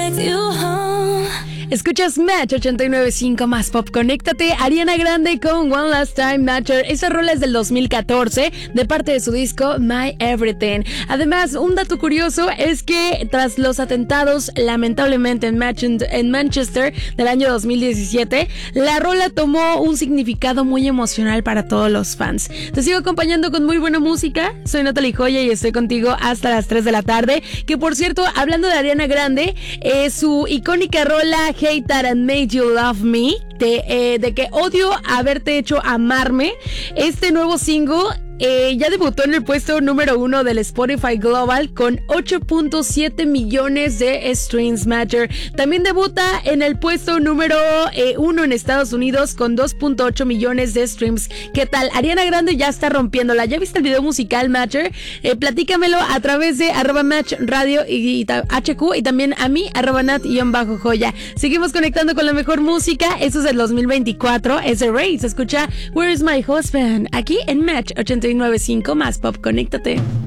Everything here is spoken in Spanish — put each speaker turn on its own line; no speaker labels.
Escuchas Match 89.5 más pop. Conéctate. Ariana Grande con One Last Time Matter. Esa rola es del 2014 de parte de su disco My Everything. Además, un dato curioso es que tras los atentados lamentablemente en Manchester del año 2017, la rola tomó un significado muy emocional para todos los fans. Te sigo acompañando con muy buena música. Soy Natalie Joya y estoy contigo hasta las 3 de la tarde. Que por cierto, hablando de Ariana Grande, su icónica rola Hate That I Made You Love Me, de que odio haberte hecho amarme, este nuevo single ya debutó en el puesto número 1 del Spotify Global con 8.7 millones de streams. Matter también debuta en el puesto número 1 en Estados Unidos con 2.8 millones de streams. ¿Qué tal? Ariana Grande ya está rompiéndola. ¿Ya viste el video musical, Matter? Platícamelo a través de @matchradio y HQ, y también a mí, @nat_joya. Seguimos conectando con la mejor música. Eso es del 2024. Es Ray. Se escucha Where is My Husband aquí en Match 89.5 más pop. Conéctate.